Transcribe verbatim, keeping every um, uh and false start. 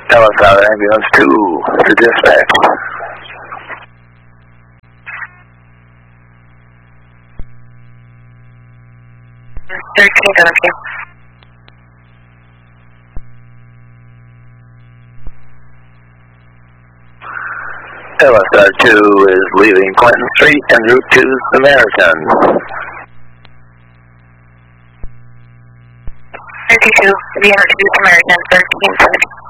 LSR ambulance two to dispatch. thirteen, thank you. L S R two is leaving Clinton Street en route to Samaritan. thirty-two, the energy Samaritan, thirteen, thank you.